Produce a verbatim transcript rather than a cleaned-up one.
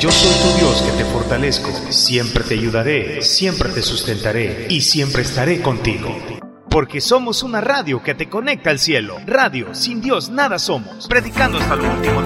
Yo soy tu Dios que te fortalezco, siempre te ayudaré, siempre te sustentaré y siempre estaré contigo. Porque somos una radio que te conecta al cielo. Radio, sin Dios nada somos. Predicando hasta lo último.